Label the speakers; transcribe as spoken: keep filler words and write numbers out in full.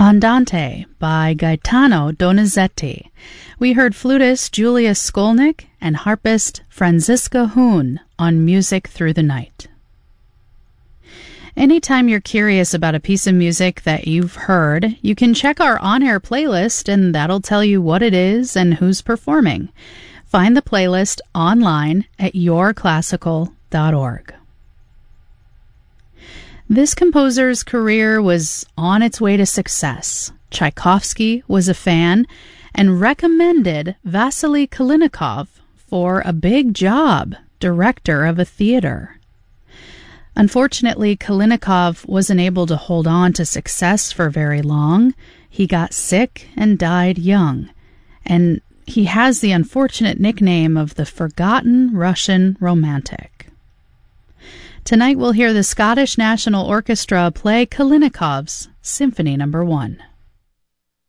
Speaker 1: Andante by Gaetano Donizetti. We heard flutist Julia Skolnick and harpist Franziska Huhn on Music Through the Night. Anytime you're curious about a piece of music that you've heard, you can check our on-air playlist and that'll tell you what it is and who's performing. Find the playlist online at your classical dot org. This composer's career was on its way to success. Tchaikovsky was a fan and recommended Vasily Kalinikov for a big job, director of a theater. Unfortunately, Kalinikov wasn't able to hold on to success for very long. He got sick and died young, and he has the unfortunate nickname of the Forgotten Russian Romantic. Tonight we'll hear the Scottish National Orchestra play Kalinikov's Symphony Number One.